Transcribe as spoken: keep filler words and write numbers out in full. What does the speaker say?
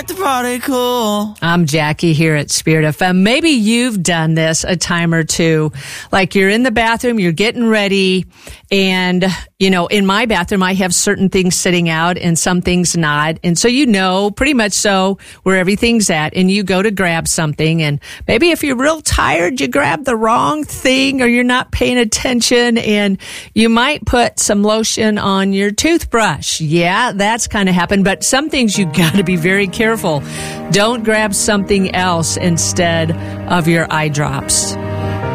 like to party cool. I'm Jackie here at Spirit F M. Maybe you've done this a time or two. Like you're in the bathroom, you're getting ready, and, you know, in my bathroom, I have certain things sitting out and some things not. And so you know pretty much so where everything's at, and you go to grab something, and maybe if you're real tired, you grab the wrong thing or you're not paying attention, and you might put some lotion on your toothbrush. Yeah, that's kind of happened, but some things you got to be very careful. Don't grab something else instead of your eye drops.